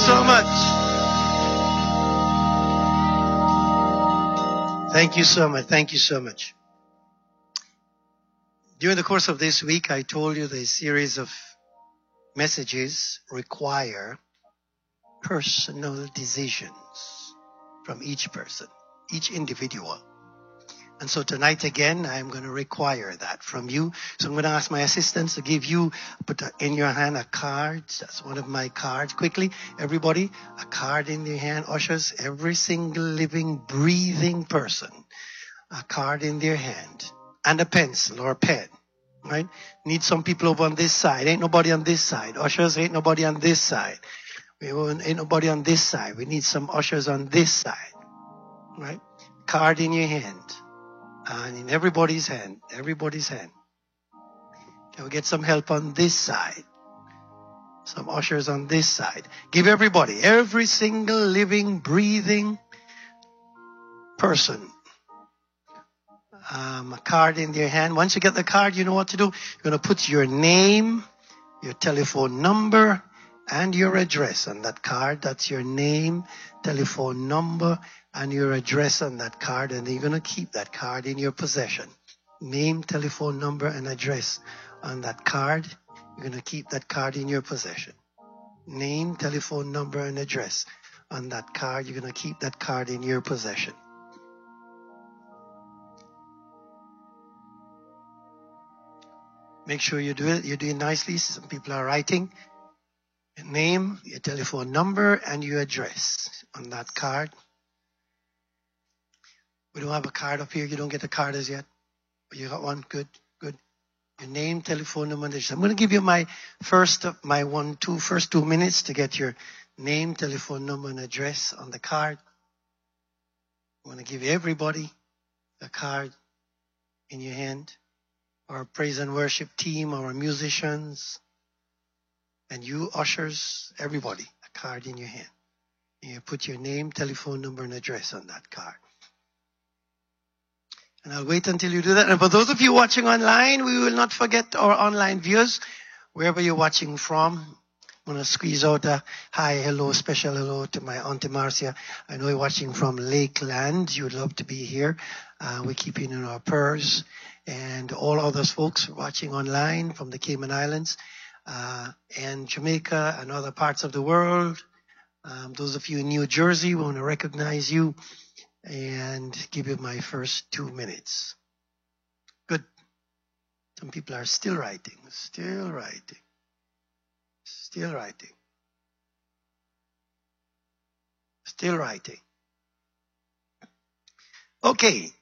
so much. Thank you so much. Thank you so much. During the course of this week, I told you the series of messages require personal decisions from each person, each individual. And so tonight again, I'm going to require that from you. So I'm going to ask my assistants to give you, put in your hand a card. That's one of my cards. Quickly, everybody, a card in their hand. Ushers, every single living, breathing person, a card in their hand. And a pencil or a pen, right? Need some people over on this side. Ain't nobody on this side. Ushers, ain't nobody on this side. Ain't nobody on this side. We need some ushers on this side, right? Card in your hand. And in everybody's hand. Can we get some help on this side? Some ushers on this side. Give everybody, every single living, breathing person, a card in their hand. Once you get the card, you know what to do. You're going to put your name, your telephone number, and your address on that card. That's your name, telephone number, and your address on that card. And you're going to keep that card in your possession. Name, telephone number, and address on that card. You're going to keep that card in your possession. Name, telephone number, and address on that card. You're going to keep that card in your possession. Make sure you do it. You're doing nicely. Some people are writing. Your name, your telephone number, and your address on that card. We don't have a card up here. You don't get a card as yet. But you got one. Good. Your name, telephone number, and address. I'm going to give you my first 2 minutes to get your name, telephone number, and address on the card. I'm going to give everybody a card in your hand. Our praise and worship team, our musicians, and you ushers, everybody, a card in your hand. And you put your name, telephone number, and address on that card. And I'll wait until you do that. And for those of you watching online, we will not forget our online viewers, wherever you're watching from. I'm going to squeeze out a hi, hello, special hello to my Auntie Marcia. I know you're watching from Lakeland. You would love to be here. We keep you in our prayers. And all others folks watching online from the Cayman Islands and Jamaica and other parts of the world. Those of you in New Jersey, we want to recognize you and give you my first 2 minutes. Good. Some people are still writing. Okay.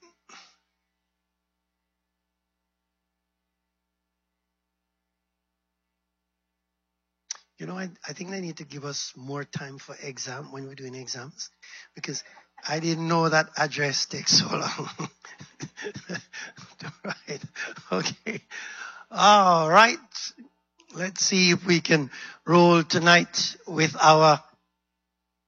You know, I think they need to give us more time for exam when we're doing exams, because I didn't know that address takes so long. Right. Okay. All right. Let's see if we can roll tonight with our